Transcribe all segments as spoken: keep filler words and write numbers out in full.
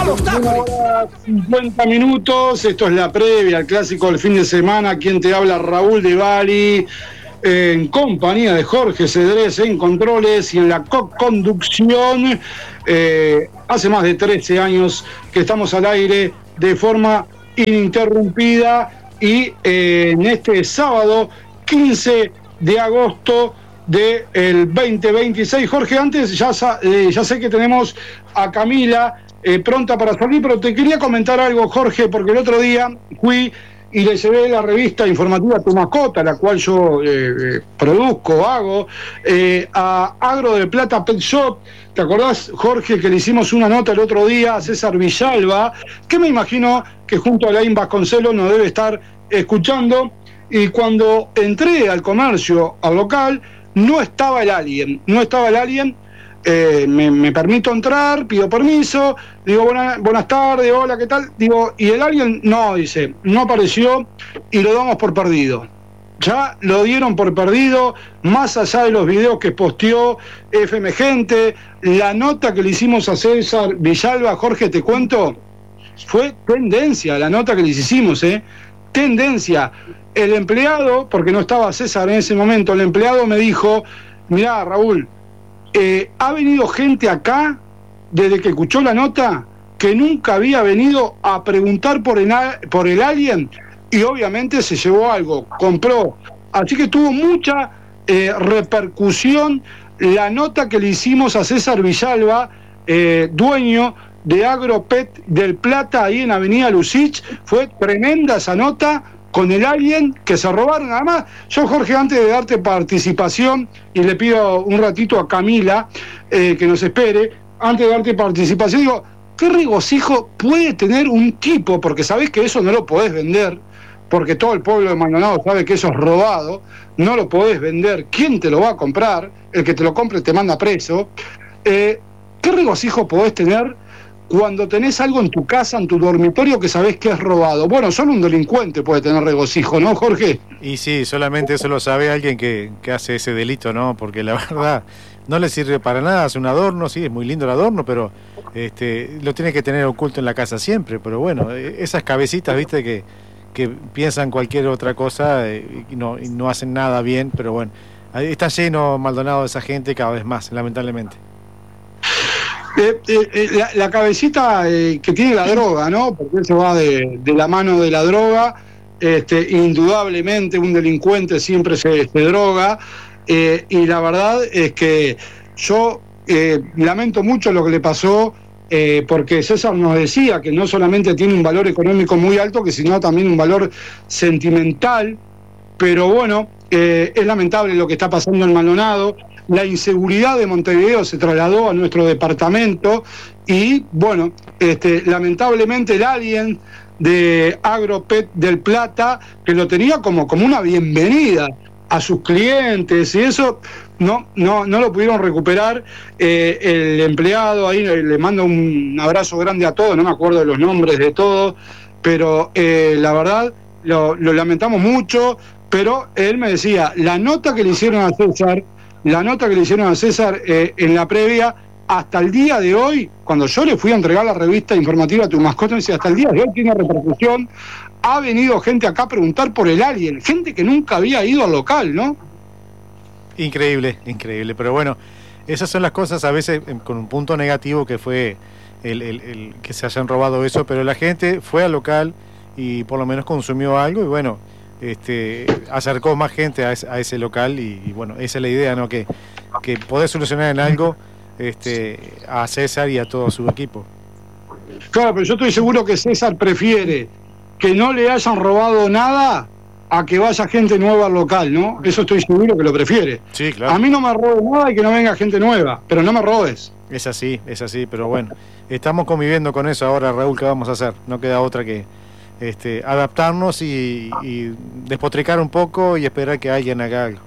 cincuenta minutos, esto es la previa al clásico del fin de semana. Quien te habla, Raúl de Bali, en compañía de Jorge Cedrés en controles y en la co-conducción. Eh, hace más de trece años que estamos al aire de forma ininterrumpida y eh, en este sábado quince de agosto del veinte veintiséis. Jorge, antes ya, eh, ya sé que tenemos a Camila eh, pronta para salir, pero te quería comentar algo, Jorge, porque el otro día fui y le llevé la revista informativa Tu Mascota, la cual yo eh, eh, produzco, hago, eh, a Agro de Plata Pet Shop. ¿Te acordás, Jorge, que le hicimos una nota el otro día a César Villalba, que me imagino que junto a Laín Vasconcelos nos debe estar escuchando? Y cuando entré al comercio, al local, no estaba el alien, no estaba el alien. Eh, me, me permito entrar, pido permiso, digo buena, buenas tardes, hola, ¿qué tal? Digo, y el alien no, dice, no apareció y lo damos por perdido. Ya lo dieron por perdido, más allá de los videos que posteó F M Gente, la nota que le hicimos a César Villalba, Jorge, te cuento, fue tendencia la nota que les hicimos, ¿eh? Tendencia. El empleado, porque no estaba César en ese momento, el empleado me dijo, mirá, Raúl, Eh, ha venido gente acá, desde que escuchó la nota, que nunca había venido a preguntar por el, por el alien y obviamente se llevó algo, compró. Así que tuvo mucha eh, repercusión la nota que le hicimos a César Villalba, eh, dueño de Agropet del Plata, ahí en Avenida Lucich. Fue tremenda esa nota con el alien que se robaron. Además, yo, Jorge, antes de darte participación, y le pido un ratito a Camila eh, que nos espere, antes de darte participación, digo, ¿qué regocijo puede tener un tipo? Porque sabés que eso no lo podés vender, porque todo el pueblo de Maldonado sabe que eso es robado, no lo podés vender. ¿Quién te lo va a comprar? El que te lo compre te manda preso. Eh, ¿Qué regocijo podés tener cuando tenés algo en tu casa, en tu dormitorio, que sabés que es robado? Bueno, solo un delincuente puede tener regocijo, ¿no, Jorge? Y sí, solamente eso lo sabe alguien que, que hace ese delito, ¿no? Porque la verdad no le sirve para nada, es un adorno, sí, es muy lindo el adorno, pero este, lo tiene que tener oculto en la casa siempre. Pero bueno, esas cabecitas, viste, que, que piensan cualquier otra cosa eh, y, no, y no hacen nada bien, pero bueno, está lleno Maldonado de esa gente cada vez más, lamentablemente. Eh, eh, la, la cabecita eh, que tiene la droga, ¿no? Porque eso va de, de la mano de la droga. Este, indudablemente un delincuente siempre se, se droga, eh, y la verdad es que yo eh, lamento mucho lo que le pasó, eh, porque César nos decía que no solamente tiene un valor económico muy alto, que sino también un valor sentimental. Pero bueno, eh, es lamentable lo que está pasando en Maldonado. La inseguridad de Montevideo se trasladó a nuestro departamento y, bueno, este, lamentablemente el alien de Agropet del Plata, que lo tenía como, como una bienvenida a sus clientes y eso, no, no, no lo pudieron recuperar. Eh, el empleado ahí, le mando un abrazo grande a todos, no me acuerdo de los nombres de todos, pero eh, la verdad lo, lo lamentamos mucho. Pero él me decía, la nota que le hicieron a César, la nota que le hicieron a César eh, en la previa, hasta el día de hoy, cuando yo le fui a entregar la revista informativa Tu Mascota, me decía, hasta el día de hoy tiene repercusión. Ha venido gente acá a preguntar por el alien, gente que nunca había ido al local, ¿no? Increíble, increíble, pero bueno, esas son las cosas a veces con un punto negativo, que fue el, el, el que se hayan robado eso, pero la gente fue al local y por lo menos consumió algo y bueno, este, acercó más gente a ese, a ese local y, y bueno, esa es la idea, ¿no? Que, que poder solucionar en algo este, a César y a todo su equipo. Claro, pero yo estoy seguro que César prefiere que no le hayan robado nada a que vaya gente nueva al local, ¿no? Eso estoy seguro que lo prefiere. Sí, claro. A mí no me robes nada y que no venga gente nueva, pero no me robes. Es así, es así, pero bueno, estamos conviviendo con eso ahora, Raúl, ¿qué vamos a hacer? No queda otra que Este, adaptarnos y, y despotricar un poco y esperar que alguien haga algo.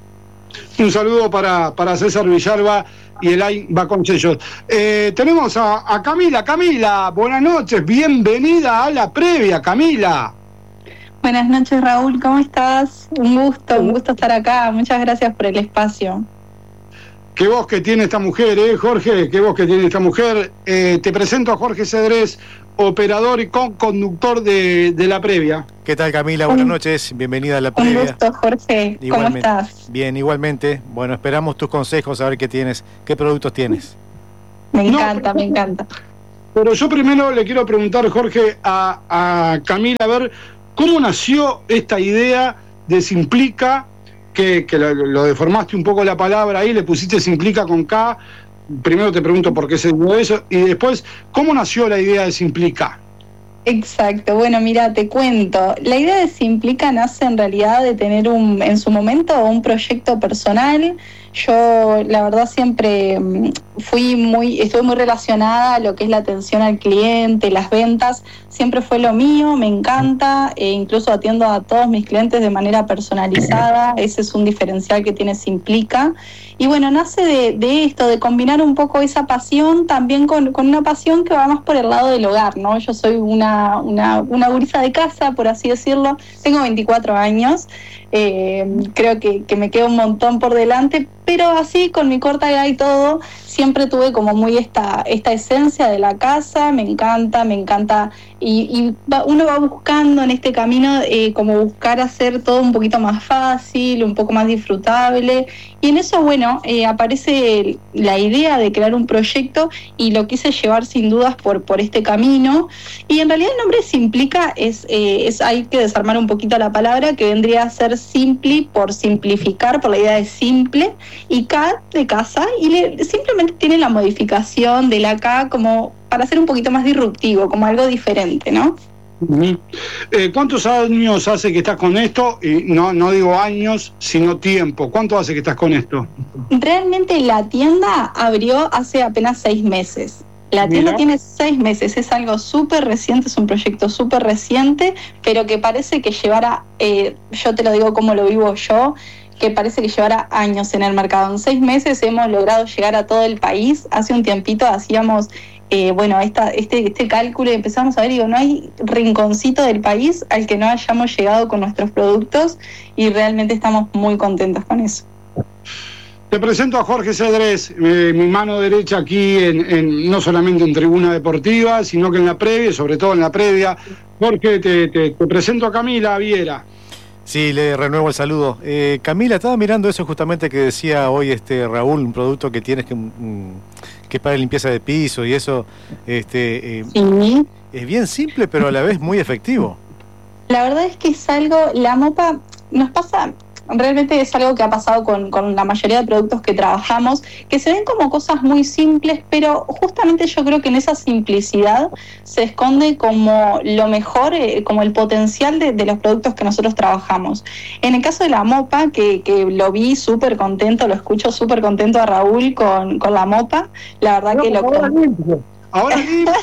Un saludo para, para César Villalba y Elaine Vasconcelos. Eh, tenemos a, a Camila. Camila, buenas noches, bienvenida a la previa, Camila. Buenas noches, Raúl, ¿cómo estás? Un gusto, un gusto estar acá, muchas gracias por el espacio. qué voz que tiene esta mujer, ¿eh, Jorge? Qué voz que tiene esta mujer. Eh, te presento a Jorge Cedrés, operador y co-conductor de, de La Previa. ¿Qué tal, Camila? Buenas noches, bienvenida a La Previa. Un gusto, Jorge. ¿Cómo estás? Bien, igualmente. Bueno, esperamos tus consejos, a ver qué tienes, qué productos tienes. Me encanta, no, me encanta. Pero yo primero le quiero preguntar, Jorge, a, a Camila, a ver, ¿cómo nació esta idea de Simplica? Que, que lo, lo deformaste un poco la palabra ahí, le pusiste Simplica con K. Primero te pregunto por qué se dio eso, y después, ¿cómo nació la idea de Simplica? Exacto, bueno, mira, te cuento. La idea de Simplica nace en realidad de tener un, en su momento un proyecto personal. Yo, la verdad, siempre fui muy, estuve muy relacionada a lo que es la atención al cliente, las ventas. Siempre fue lo mío, me encanta, e incluso atiendo a todos mis clientes de manera personalizada. Ese es un diferencial que tiene Simplica. Y bueno, nace de, de esto, de combinar un poco esa pasión también con, con una pasión que va más por el lado del hogar, ¿no? Yo soy una, una, una gurisa de casa, por así decirlo. Tengo veinticuatro años. Eh, creo que, que me queda un montón por delante, pero así con mi corta edad y todo, siempre tuve como muy esta, esta esencia de la casa. Me encanta, me encanta, y, y va, uno va buscando en este camino eh, como buscar hacer todo un poquito más fácil, un poco más disfrutable, y en eso, bueno, eh, aparece la idea de crear un proyecto y lo quise llevar sin dudas por, por este camino. Y en realidad el nombre Simplica es, eh, es, hay que desarmar un poquito la palabra, que vendría a ser Simpli por simplificar, por la idea de simple, y K de casa, y le, simplemente tiene la modificación de la K como para ser un poquito más disruptivo, como algo diferente, ¿no? Uh-huh. Eh, ¿Cuántos años hace que estás con esto? Y no, no digo años, sino tiempo. ¿Cuánto hace que estás con esto? Realmente la tienda abrió hace apenas seis meses. La tienda Mira. tiene seis meses, es algo súper reciente, es un proyecto súper reciente, pero que parece que llevará, eh, yo te lo digo como lo vivo yo, que parece que llevará años en el mercado. En seis meses hemos logrado llegar a todo el país. Hace un tiempito hacíamos eh, bueno, esta, este, este cálculo y empezamos a ver, digo, no hay rinconcito del país al que no hayamos llegado con nuestros productos, y realmente estamos muy contentos con eso. Te presento a Jorge Cedrés, eh, mi mano derecha aquí, en, en, no solamente en Tribuna Deportiva, sino que en la previa, sobre todo en la previa. Jorge, te, te, te presento a Camila Viera. Sí, le renuevo el saludo. Eh, Camila, estaba mirando eso justamente que decía hoy este Raúl, un producto que tienes que, um, que es para limpieza de piso y eso. Este, eh, sí. Es bien simple, pero a la vez muy efectivo. La verdad es que es algo, la mopa nos pasa... Realmente es algo que ha pasado con, con la mayoría de productos que trabajamos, que se ven como cosas muy simples, pero justamente yo creo que en esa simplicidad se esconde como lo mejor, eh, como el potencial de, de los productos que nosotros trabajamos. En el caso de la mopa, que, que lo vi súper contento, lo escucho súper contento a Raúl con, con la mopa, la verdad no, que lo... Ahora limpio, ahora limpio.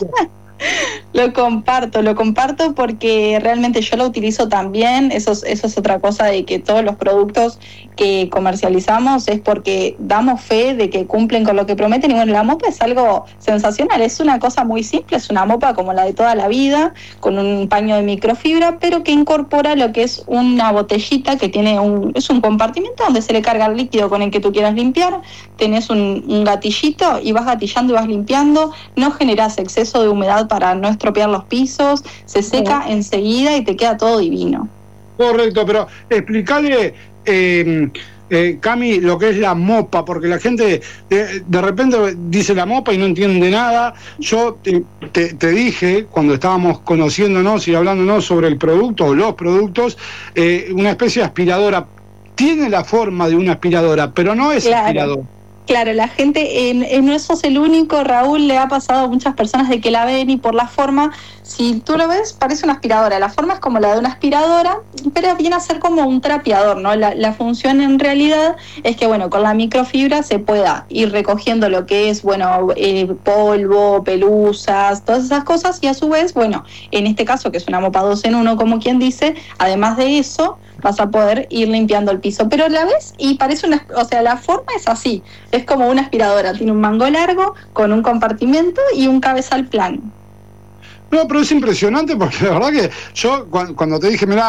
Lo comparto, lo comparto porque realmente yo lo utilizo también. Eso es, eso es otra cosa, de que todos los productos que comercializamos es porque damos fe de que cumplen con lo que prometen. Y bueno, la mopa es algo sensacional, es una cosa muy simple, es una mopa como la de toda la vida, con un paño de microfibra, pero que incorpora lo que es una botellita que tiene un, es un compartimento donde se le carga el líquido con el que tú quieras limpiar. Tenés un, un gatillito y vas gatillando y vas limpiando, no generas exceso de humedad para no estropear los pisos, se seca sí. enseguida y te queda todo divino. Correcto, pero explícale, eh, eh, Cami, lo que es la mopa, porque la gente de, de repente dice la mopa y no entiende nada. Yo te, te, te dije, cuando estábamos conociéndonos y hablándonos sobre el producto o los productos, eh, una especie de aspiradora. Tiene la forma de una aspiradora, pero no es claro. aspiradora. Claro, la gente, eh, eh, no sos el único, Raúl, le ha pasado a muchas personas de que la ven y por la forma, si tú lo ves, parece una aspiradora. La forma es como la de una aspiradora, pero viene a ser como un trapeador, ¿no? La, la función en realidad es que, bueno, con la microfibra se pueda ir recogiendo lo que es, bueno, eh, polvo, pelusas, todas esas cosas, y a su vez, bueno, en este caso, que es una mopa dos en uno, como quien dice, además de eso, vas a poder ir limpiando el piso. Pero la ves y parece una, o sea, la forma es así, es como una aspiradora, tiene un mango largo con un compartimento y un cabezal plano. No, pero es impresionante porque la verdad que yo cuando te dije, mirá,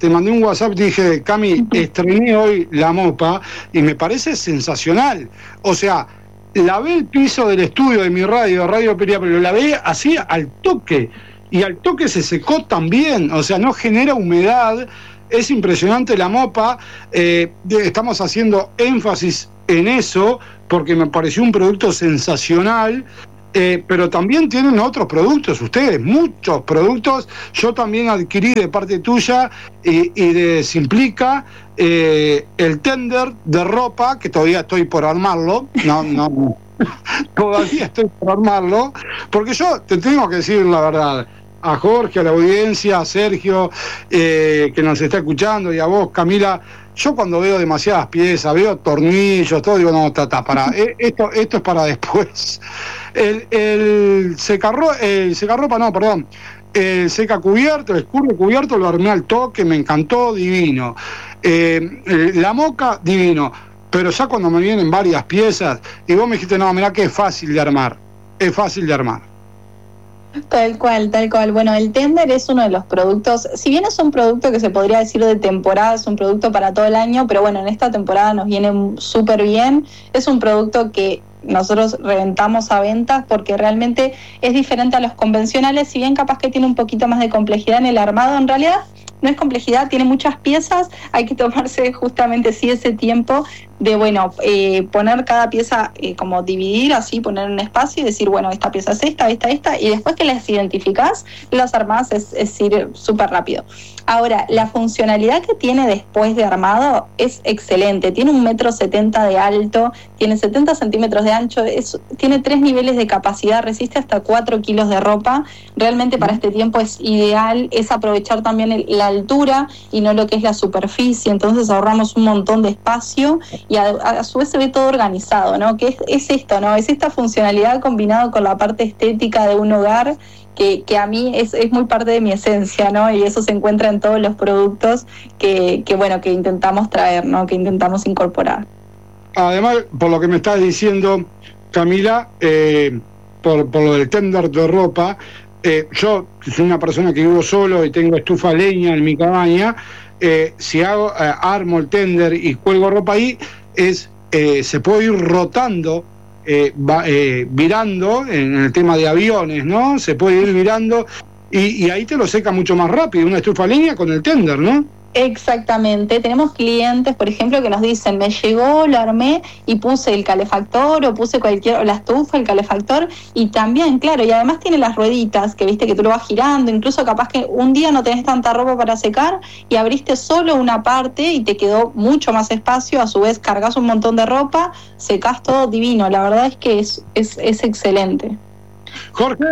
te mandé un WhatsApp, dije, Cami, estrené hoy la mopa y me parece sensacional. O sea, lavé el piso del estudio de mi radio, Radio Peria, pero lo lavé así al toque. Y al toque se secó también, o sea, no genera humedad. Es impresionante la mopa. Eh, estamos haciendo énfasis en eso porque me pareció un producto sensacional. Eh, pero también tienen otros productos ustedes, muchos productos. Yo también adquirí de parte tuya y, y de Simplica eh, el tender de ropa, que todavía estoy por armarlo, no, no, todavía estoy por armarlo, porque yo te tengo que decir la verdad, a Jorge, a la audiencia, a Sergio, eh, que nos está escuchando, y a vos, Camila, yo cuando veo demasiadas piezas, veo tornillos, todo, digo, no, está, está, para, esto, esto es para después. El, el secarropa, el secarropa, no, perdón, el seca cubierto, el escurre cubierto lo armé al toque, me encantó, divino. Eh, la moca, divino. Pero ya cuando me vienen varias piezas, y vos me dijiste, no, mirá que es fácil de armar, es fácil de armar. Tal cual, tal cual. Bueno, el tender es uno de los productos, si bien es un producto que se podría decir de temporada, es un producto para todo el año, pero bueno, en esta temporada nos viene súper bien. Es un producto que nosotros reventamos a ventas porque realmente es diferente a los convencionales, si bien capaz que tiene un poquito más de complejidad en el armado, en realidad no es complejidad, tiene muchas piezas, hay que tomarse justamente sí ese tiempo de, bueno, eh, poner cada pieza, eh, como dividir así, poner un espacio y decir, bueno, esta pieza es esta, esta, esta, y después que las identificás, las armás, es, es ir súper rápido. Ahora, la funcionalidad que tiene después de armado es excelente, tiene un metro setenta de alto, tiene setenta centímetros de ancho, es, tiene tres niveles de capacidad, resiste hasta cuatro kilos de ropa, realmente para este tiempo es ideal, es aprovechar también el, la altura y no lo que es la superficie, entonces ahorramos un montón de espacio y a, a su vez se ve todo organizado, ¿no? Que es, es esto, ¿no? Es esta funcionalidad combinado con la parte estética de un hogar que, que a mí es, es muy parte de mi esencia, ¿no? Y eso se encuentra en todos los productos que, que bueno, que intentamos traer, ¿no? Que intentamos incorporar. Además, por lo que me estás diciendo, Camila, eh, por, por lo del tender de ropa, eh, yo soy una persona que vivo solo y tengo estufa a leña en mi cabaña, eh, si hago, eh, armo el tender y cuelgo ropa ahí, es eh, se puede ir rotando, eh, va, eh, virando, en el tema de aviones, ¿no? Se puede ir virando y, y ahí te lo seca mucho más rápido, una estufa a leña con el tender, ¿no? Exactamente, tenemos clientes, por ejemplo, que nos dicen, me llegó, lo armé y puse el calefactor o puse cualquier, o la estufa, el calefactor, y también, claro, y además tiene las rueditas, que viste que tú lo vas girando, incluso capaz que un día no tenés tanta ropa para secar y abriste solo una parte y te quedó mucho más espacio, a su vez cargas un montón de ropa, secás todo divino, la verdad es que es, es, es excelente. Jorge.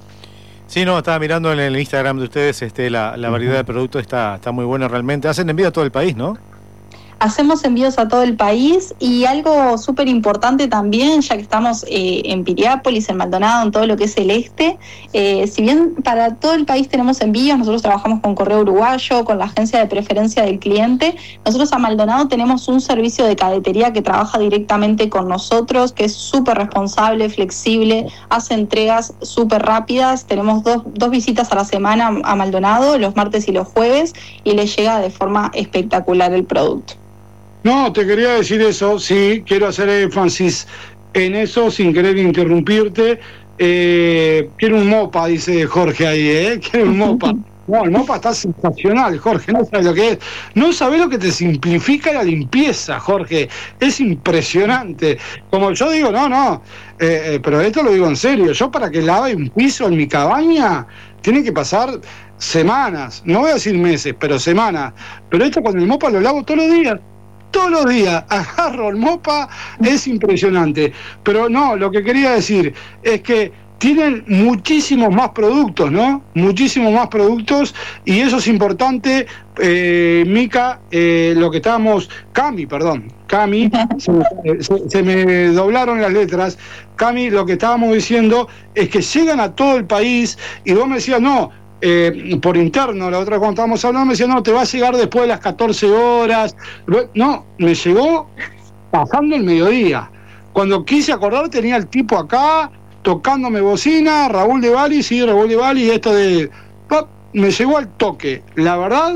Sí, no, estaba mirando en el Instagram de ustedes, este, la, la variedad de productos está, está muy buena realmente. Hacen envío a todo el país, ¿no? Hacemos envíos a todo el país y algo súper importante también, ya que estamos eh, en Piriápolis, en Maldonado, en todo lo que es el este, eh, si bien para todo el país tenemos envíos, nosotros trabajamos con Correo Uruguayo, con la agencia de preferencia del cliente, nosotros a Maldonado tenemos un servicio de cadetería que trabaja directamente con nosotros, que es súper responsable, flexible, hace entregas súper rápidas, tenemos dos, dos visitas a la semana a Maldonado, los martes y los jueves, y les llega de forma espectacular el producto. No, te quería decir eso, sí, quiero hacer énfasis en eso sin querer interrumpirte. Eh, quiero un mopa, dice Jorge ahí, ¿eh? Quiero un mopa. No, el mopa está sensacional, Jorge, no sabes lo que es. No sabes lo que te simplifica la limpieza, Jorge. Es impresionante. Como yo digo, no, no, eh, eh, pero esto lo digo en serio. Yo para que lave un piso en mi cabaña, tiene que pasar semanas, no voy a decir meses, pero semanas. Pero esto con el mopa lo lavo todos los días. Todos los días agarro el mopa, es impresionante. Pero no, lo que quería decir es que tienen muchísimos más productos, ¿no? Muchísimos más productos y eso es importante. Eh, Mica, eh, lo que estábamos, Cami, perdón, Cami, se, se, se me doblaron las letras. Cami, lo que estábamos diciendo es que llegan a todo el país y vos me decías, no, Eh, por interno, la otra vez cuando estábamos hablando me decía, no, te va a llegar después de las catorce horas. No, me llegó pasando el mediodía. Cuando quise acordar tenía el tipo acá tocándome bocina, Raúl de Bali, sí, Raúl de Bali, y esto de pop, me llegó al toque. La verdad,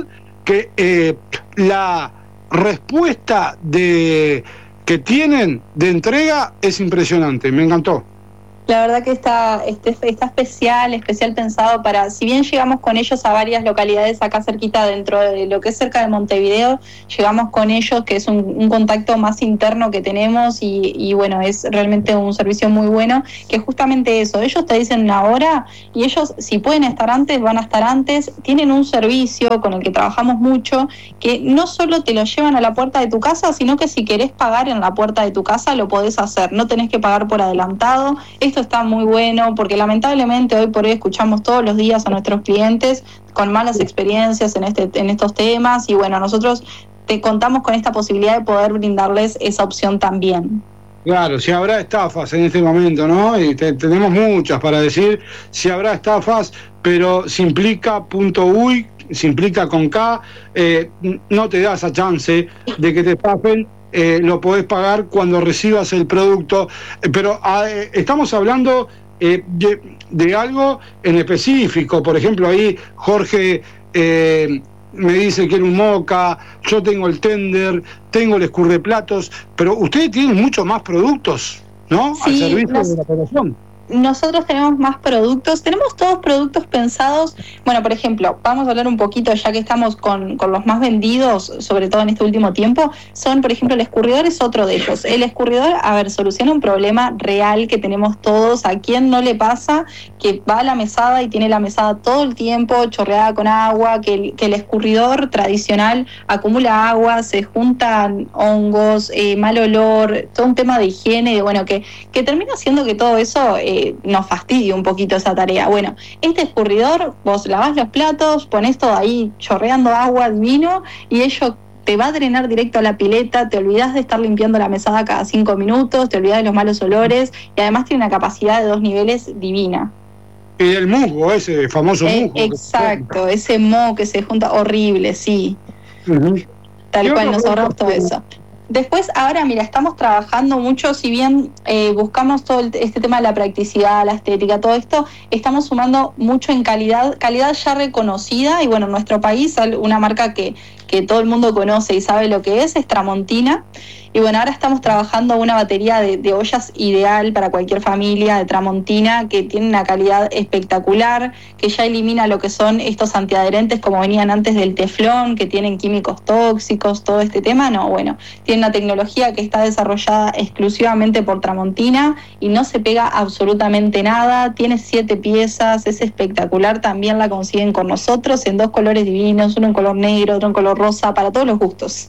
que eh, la respuesta de que tienen de entrega es impresionante, me encantó. La verdad que está, este, está especial, especial pensado para, si bien llegamos con ellos a varias localidades acá cerquita dentro de lo que es cerca de Montevideo, llegamos con ellos, que es un, un contacto más interno que tenemos y, y bueno, es realmente un servicio muy bueno, que justamente eso, ellos te dicen una hora y ellos si pueden estar antes, van a estar antes, tienen un servicio con el que trabajamos mucho, que no solo te lo llevan a la puerta de tu casa, sino que si querés pagar en la puerta de tu casa lo podés hacer, no tenés que pagar por adelantado. Esto está muy bueno porque lamentablemente hoy por hoy escuchamos todos los días a nuestros clientes con malas experiencias en este en estos temas y bueno, nosotros te contamos con esta posibilidad de poder brindarles esa opción también. Claro, si habrá estafas en este momento, ¿no? Y te, tenemos muchas para decir si habrá estafas, pero Simplica punto uy, Simplica con K, eh, no te da esa chance de que te estafen. Eh, lo podés pagar cuando recibas el producto, eh, pero eh, estamos hablando eh, de, de algo en específico. Por ejemplo, ahí Jorge eh, me dice que era un moca, yo tengo el tender, tengo el escurreplatos, pero ustedes tienen muchos más productos, ¿no? Sí, al servicio nos... de la población. Nosotros tenemos más productos, tenemos todos productos pensados, bueno, por ejemplo, vamos a hablar un poquito, ya que estamos con, con los más vendidos, sobre todo en este último tiempo, son, por ejemplo, el escurridor es otro de ellos. El escurridor, a ver, soluciona un problema real que tenemos todos. ¿A quién no le pasa que va a la mesada y tiene la mesada todo el tiempo chorreada con agua, que el, que el escurridor tradicional acumula agua, se juntan hongos, eh, mal olor, todo un tema de higiene, de, bueno, que, que termina haciendo que todo eso... Eh, nos fastidia un poquito esa tarea. Bueno, este escurridor, vos lavás los platos, ponés todo ahí chorreando agua, vino, y ello te va a drenar directo a la pileta, te olvidás de estar limpiando la mesada cada cinco minutos, te olvidás de los malos olores, y además tiene una capacidad de dos niveles divina. Y el musgo, ese famoso eh, musgo. Exacto, ese moho que se junta horrible, sí. Uh-huh. Tal cual, nos ahorramos todo eso. Después, ahora, mira, estamos trabajando mucho, si bien eh, buscamos todo el, este tema de la practicidad, la estética, todo esto, estamos sumando mucho en calidad, calidad ya reconocida, y bueno, en nuestro país, una marca que, que todo el mundo conoce y sabe lo que es, es Tramontina. Y bueno, ahora estamos trabajando una batería de, de ollas ideal para cualquier familia de Tramontina, que tiene una calidad espectacular, que ya elimina lo que son estos antiadherentes como venían antes del teflón, que tienen químicos tóxicos, todo este tema. No, bueno, tiene una tecnología que está desarrollada exclusivamente por Tramontina y no se pega absolutamente nada. Tiene siete piezas, es espectacular, también la consiguen con nosotros en dos colores divinos, uno en color negro, otro en color rosa, para todos los gustos.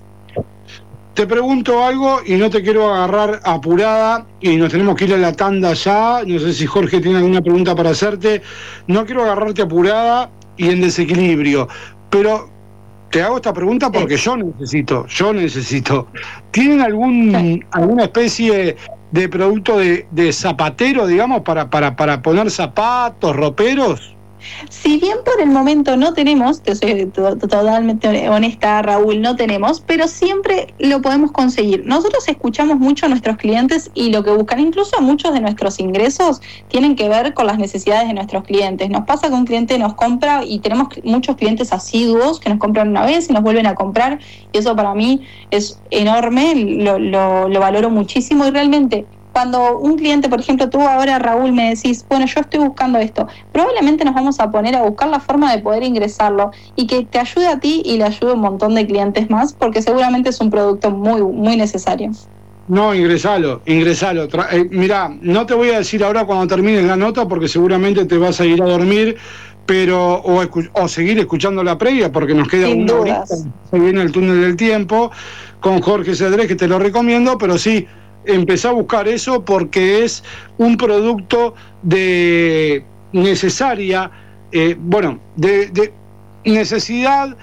Te pregunto algo y no te quiero agarrar apurada y nos tenemos que ir a la tanda ya. No sé si Jorge tiene alguna pregunta para hacerte. No quiero agarrarte apurada y en desequilibrio, pero te hago esta pregunta porque yo necesito, yo necesito. ¿Tienen algún alguna especie de producto de, de zapatero, digamos, para, para, para poner zapatos, roperos? Si bien por el momento no tenemos, te soy totalmente honesta, Raúl, no tenemos, pero siempre lo podemos conseguir. Nosotros escuchamos mucho a nuestros clientes y lo que buscan, incluso muchos de nuestros ingresos tienen que ver con las necesidades de nuestros clientes. Nos pasa que un cliente nos compra y tenemos muchos clientes asiduos que nos compran una vez y nos vuelven a comprar, y eso para mí es enorme, lo, lo, lo valoro muchísimo. Y realmente cuando un cliente, por ejemplo, tú ahora, Raúl, me decís, bueno, yo estoy buscando esto, probablemente nos vamos a poner a buscar la forma de poder ingresarlo y que te ayude a ti y le ayude a un montón de clientes más, porque seguramente es un producto muy, muy necesario. No, ingresalo, ingresalo. Tra- eh, mirá, no te voy a decir ahora cuando termines la nota, porque seguramente te vas a ir a dormir, pero o, escu- o seguir escuchando la previa, porque nos queda Sin una dudas. horita, se viene el túnel del tiempo, con Jorge Cedrés, que te lo recomiendo, pero sí, empecé a buscar eso porque es un producto de necesaria, eh, bueno, de, de necesidad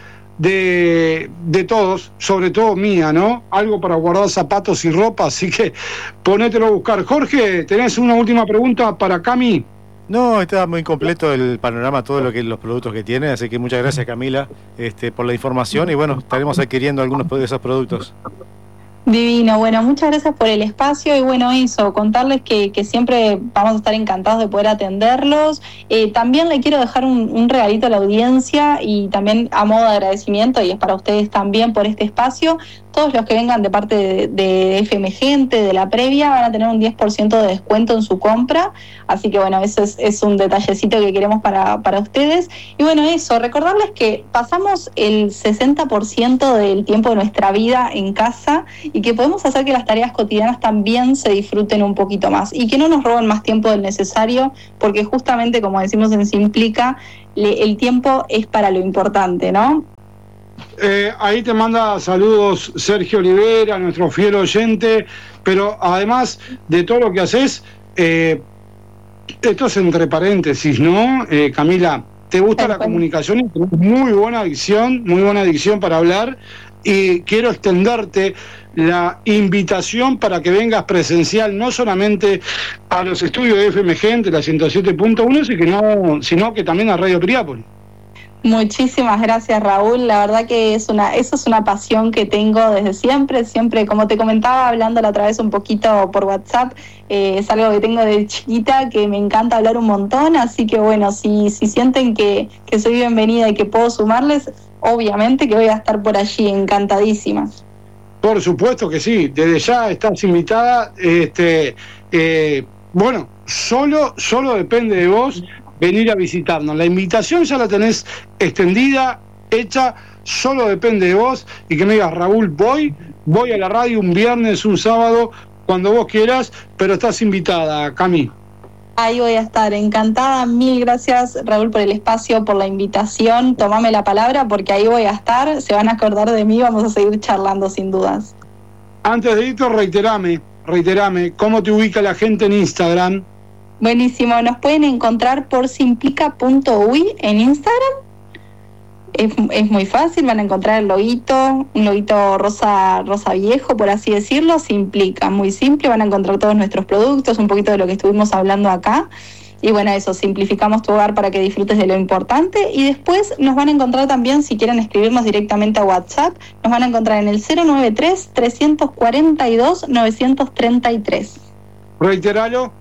de, de todos, sobre todo mía, ¿no? Algo para guardar zapatos y ropa, así que ponételo a buscar. Jorge, ¿tenés una última pregunta para Cami? No, está muy completo el panorama, todo lo que los productos que tiene, así que muchas gracias, Camila, este, por la información, y bueno, estaremos adquiriendo algunos de esos productos. Divino, bueno, muchas gracias por el espacio y bueno, eso, contarles que, que siempre vamos a estar encantados de poder atenderlos. Eh, también le quiero dejar un, un regalito a la audiencia y también a modo de agradecimiento, y es para ustedes también por este espacio. Todos los que vengan de parte de, de F M Gente, de la previa, van a tener un diez por ciento de descuento en su compra. Así que bueno, eso es, es un detallecito que queremos para, para ustedes. Y bueno, eso, recordarles que pasamos el sesenta por ciento del tiempo de nuestra vida en casa y que podemos hacer que las tareas cotidianas también se disfruten un poquito más y que no nos roben más tiempo del necesario, porque justamente, como decimos en Simplica, le, el tiempo es para lo importante, ¿no? Eh, ahí te manda saludos Sergio Olivera, nuestro fiel oyente, pero además de todo lo que haces, eh, esto es entre paréntesis, ¿no? Eh, Camila, te gusta la comunicación y tenés muy buena dicción, muy buena dicción para hablar, y quiero extenderte la invitación para que vengas presencial, no solamente a los estudios de F M Gente, la ciento siete punto uno, sino, sino que también a Radio Piriápolis. Muchísimas gracias, Raúl. La verdad que es una, eso es una pasión que tengo desde siempre, siempre, como te comentaba, hablando la otra vez un poquito por WhatsApp, eh, es algo que tengo de chiquita, que me encanta hablar un montón, así que bueno, si, si sienten que, que soy bienvenida y que puedo sumarles, obviamente que voy a estar por allí, encantadísima. Por supuesto que sí, desde ya estás invitada, este, eh, bueno, solo, solo depende de vos venir a visitarnos. La invitación ya la tenés extendida, hecha, solo depende de vos, y que me digas, Raúl, voy, voy a la radio un viernes, un sábado, cuando vos quieras, pero estás invitada, Cami. Ahí voy a estar, encantada, mil gracias, Raúl, por el espacio, por la invitación, tomame la palabra, porque ahí voy a estar, se van a acordar de mí, vamos a seguir charlando sin dudas. Antes de irte, reiterame, reiterame, ¿cómo te ubica la gente en Instagram? Buenísimo, nos pueden encontrar por simplica punto uy en Instagram. Es, es muy fácil, van a encontrar el loguito, un loguito rosa, rosa viejo, por así decirlo, Simplica, muy simple, van a encontrar todos nuestros productos, un poquito de lo que estuvimos hablando acá. Y bueno, eso, simplificamos tu hogar para que disfrutes de lo importante. Y después nos van a encontrar también, si quieren escribirnos directamente a WhatsApp, nos van a encontrar en el cero noventa y tres, trescientos cuarenta y dos, novecientos treinta y tres. Reiteralo.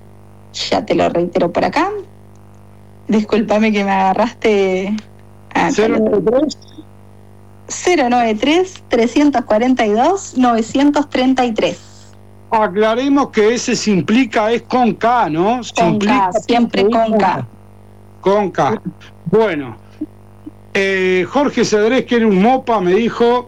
Ya te lo reitero por acá. Discúlpame que me agarraste. cero noventa y tres cero noventa y tres, trescientos cuarenta y dos, novecientos treinta y tres. Aclaremos que ese Simplica es con K, ¿no? Con K, siempre con K. Con K. Bueno, eh, Jorge Cedrés quiere un mopa, me dijo.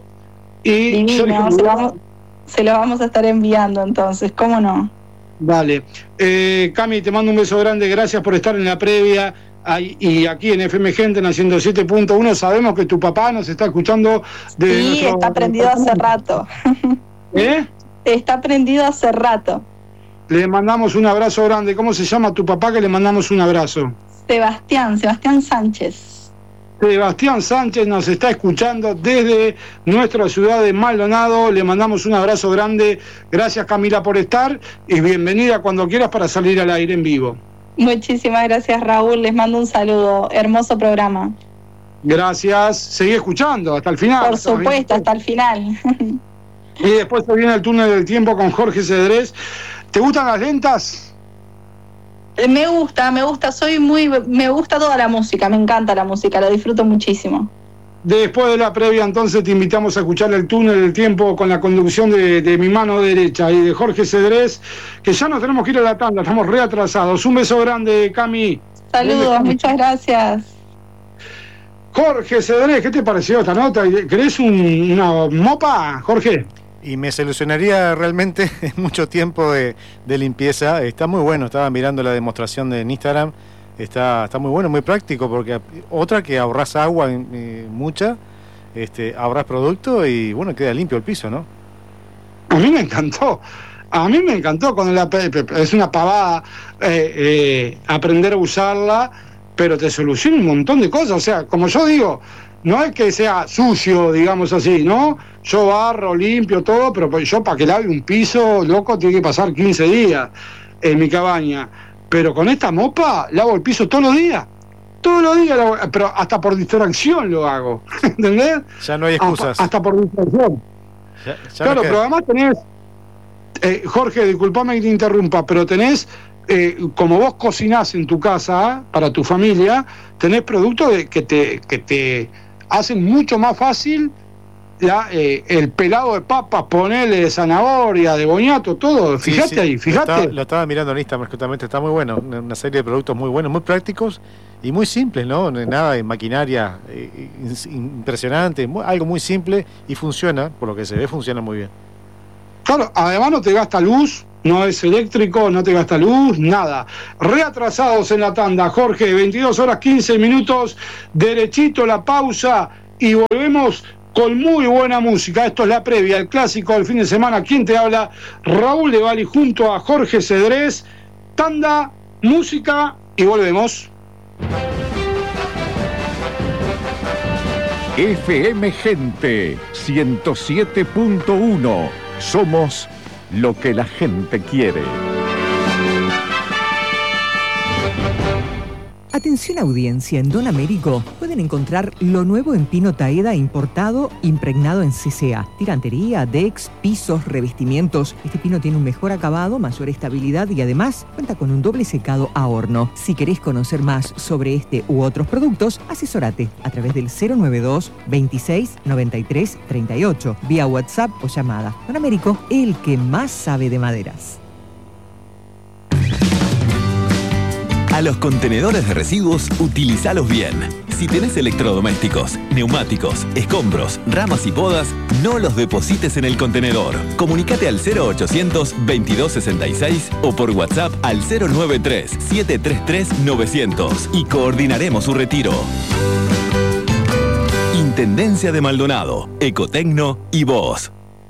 Y Divino, se lo, vamos, se lo vamos a estar enviando entonces, ¿cómo no? Vale. Eh, Cami, te mando un beso grande, gracias por estar en la previa. Y aquí en F M Gente, en la ciento siete punto uno, sabemos que tu papá nos está escuchando. De sí, nuestro... está prendido hace rato. ¿Eh? Está prendido hace rato. Le mandamos un abrazo grande. ¿Cómo se llama tu papá que le mandamos un abrazo? Sebastián, Sebastián Sánchez. Sebastián Sánchez nos está escuchando desde nuestra ciudad de Maldonado. Le mandamos un abrazo grande. Gracias, Camila, por estar y bienvenida cuando quieras para salir al aire en vivo. Muchísimas gracias, Raúl. Les mando un saludo. Hermoso programa. Gracias. Seguí escuchando hasta el final. Por supuesto, hasta el final. Y después se viene el túnel del tiempo con Jorge Cedrés. ¿Te gustan las lentas? Me gusta, me gusta. Soy muy... Me gusta toda la música. Me encanta la música. Lo disfruto muchísimo. Después de la previa, entonces, te invitamos a escuchar el túnel del tiempo con la conducción de, de mi mano derecha y de Jorge Cedrés, que ya nos tenemos que ir a la tanda, estamos reatrasados. Un beso grande, Cami. Saludos, muchas gracias. Jorge Cedrés, ¿qué te pareció esta nota? ¿Querés un, una mopa, Jorge? Y me solucionaría realmente mucho tiempo de, de limpieza. Está muy bueno, estaba mirando la demostración de Instagram. Está, está muy bueno, muy práctico, porque otra que ahorras agua eh, mucha, este, ahorras producto y bueno, queda limpio el piso, ¿no? A mí me encantó, a mí me encantó cuando la, es una pavada eh, eh, aprender a usarla, pero te soluciona un montón de cosas. O sea, como yo digo, no es que sea sucio, digamos así, ¿no? Yo barro, limpio todo, pero yo para que lave un piso, loco, tiene que pasar quince días en mi cabaña. Pero con esta mopa lavo el piso todos los días. Todos los días, lavo, pero hasta por distracción lo hago. ¿Entendés? Ya no hay excusas. Hasta, hasta por distracción. Ya, ya claro, pero además tenés, eh, Jorge, disculpame que te interrumpa, pero tenés, eh, como vos cocinás en tu casa, ¿eh? Para tu familia, tenés productos de, que, te, que te hacen mucho más fácil la, eh, el pelado de papas, ponele de zanahoria, de boñato, todo. Fíjate sí, sí. ahí, fíjate. Lo estaba, lo estaba mirando en Instagram, justamente, está muy bueno. Una serie de productos muy buenos, muy prácticos y muy simples, ¿no? Nada de maquinaria eh, impresionante, muy, algo muy simple y funciona, por lo que se ve, funciona muy bien. Claro, además no te gasta luz, no es eléctrico, no te gasta luz, nada. Reatrasados en la tanda, Jorge, veintidós horas quince minutos, derechito la pausa y volvemos con muy buena música. Esto es la previa, el clásico del fin de semana. ¿Quién te habla? Raúl de Bali junto a Jorge Cedrés. Tanda, música y volvemos. F M Gente ciento siete punto uno. Somos lo que la gente quiere. Atención audiencia, en Don Américo pueden encontrar lo nuevo en pino Taeda importado, impregnado en C C A. Tirantería, decks, pisos, revestimientos. Este pino tiene un mejor acabado, mayor estabilidad y además cuenta con un doble secado a horno. Si querés conocer más sobre este u otros productos, asesorate a través del cero noventa y dos, veintiséis, noventa y tres, treinta y ocho, vía WhatsApp o llamada. Don Américo, el que más sabe de maderas. A los contenedores de residuos, utilizalos bien. Si tenés electrodomésticos, neumáticos, escombros, ramas y podas, no los deposites en el contenedor. Comunicate al cero ochocientos, veintidós sesenta y seis o por WhatsApp al cero noventa y tres, setecientos treinta y tres, novecientos y coordinaremos su retiro. Intendencia de Maldonado, Ecotecno y vos.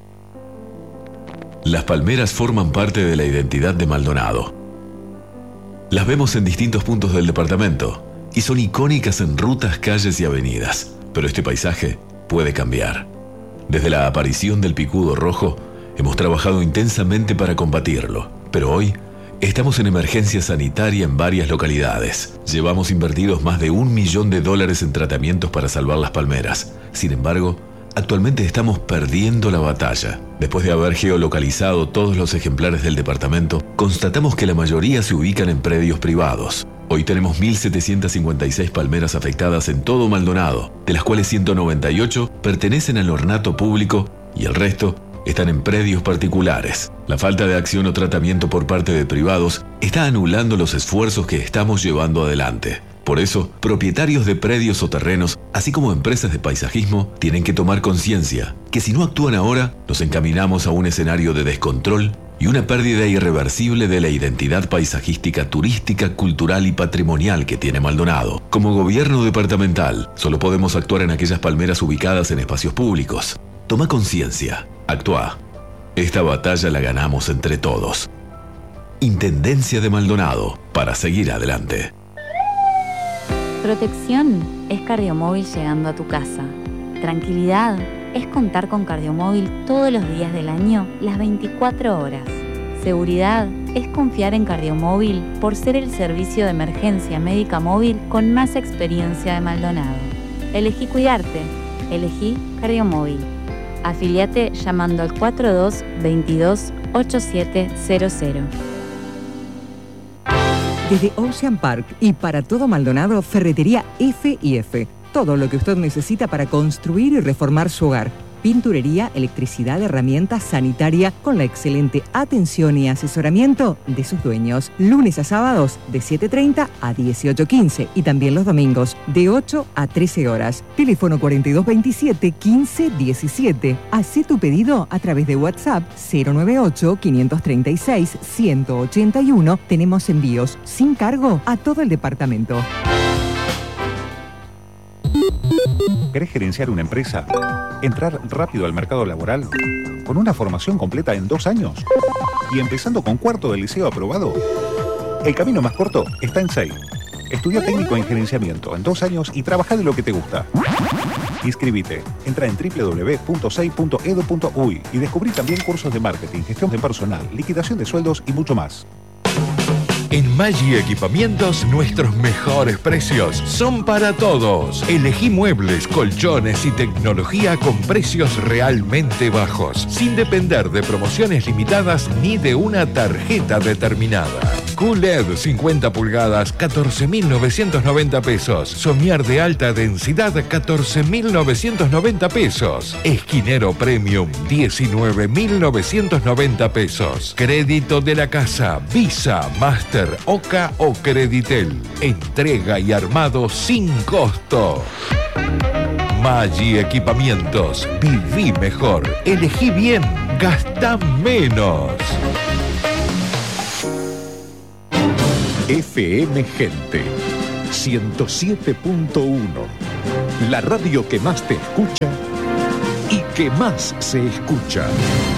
Las palmeras forman parte de la identidad de Maldonado. Las vemos en distintos puntos del departamento y son icónicas en rutas, calles y avenidas. Pero este paisaje puede cambiar. Desde la aparición del picudo rojo, hemos trabajado intensamente para combatirlo. Pero hoy, estamos en emergencia sanitaria en varias localidades. Llevamos invertidos más de un millón de dólares en tratamientos para salvar las palmeras. Sin embargo, actualmente estamos perdiendo la batalla. Después de haber geolocalizado todos los ejemplares del departamento, constatamos que la mayoría se ubican en predios privados. Hoy tenemos mil setecientas cincuenta y seis palmeras afectadas en todo Maldonado, de las cuales ciento noventa y ocho pertenecen al ornato público y el resto están en predios particulares. La falta de acción o tratamiento por parte de privados está anulando los esfuerzos que estamos llevando adelante. Por eso, propietarios de predios o terrenos, así como empresas de paisajismo, tienen que tomar conciencia que si no actúan ahora, nos encaminamos a un escenario de descontrol y una pérdida irreversible de la identidad paisajística, turística, cultural y patrimonial que tiene Maldonado. Como gobierno departamental, solo podemos actuar en aquellas palmeras ubicadas en espacios públicos. Toma conciencia, actúa. Esta batalla la ganamos entre todos. Intendencia de Maldonado, para seguir adelante. Protección es Cardiomóvil llegando a tu casa. Tranquilidad es contar con Cardiomóvil todos los días del año, las veinticuatro horas. Seguridad es confiar en Cardiomóvil por ser el servicio de emergencia médica móvil con más experiencia de Maldonado. Elegí cuidarte. Elegí Cardiomóvil. Afiliate llamando al cuatro dos, veintidós, ochenta y siete cero cero. Desde Ocean Park y para todo Maldonado, Ferretería F y F. Todo lo que usted necesita para construir y reformar su hogar. Pinturería, electricidad, herramientas, sanitaria, con la excelente atención y asesoramiento de sus dueños. Lunes a sábados de siete treinta a dieciocho quince y también los domingos de ocho a trece horas. Teléfono cuarenta y dos veintisiete, quince diecisiete. Hacé tu pedido a través de WhatsApp cero noventa y ocho, quinientos treinta y seis, ciento ochenta y uno. Tenemos envíos sin cargo a todo el departamento. ¿Querés gerenciar una empresa? ¿Entrar rápido al mercado laboral? ¿Con una formación completa en dos años? ¿Y empezando con cuarto del liceo aprobado? El camino más corto está en S E I. Estudia técnico en gerenciamiento en dos años y trabaja de lo que te gusta. Inscribite. Entra en doble u doble u doble u punto s e i punto e d u punto u y y descubrí también cursos de marketing, gestión de personal, liquidación de sueldos y mucho más. En Maggi Equipamientos, nuestros mejores precios son para todos. Elegí muebles, colchones y tecnología con precios realmente bajos, sin depender de promociones limitadas ni de una tarjeta determinada. Q L E D cincuenta pulgadas, catorce mil novecientos noventa pesos. Somier de alta densidad, catorce mil novecientos noventa pesos. Esquinero Premium, diecinueve mil novecientos noventa pesos. Crédito de la casa, Visa, Master, Oca o Creditel. Entrega y armado sin costo. Maggi Equipamientos. Viví mejor. Elegí bien. Gastá menos. F M Gente ciento siete punto uno. La radio que más te escucha y que más se escucha.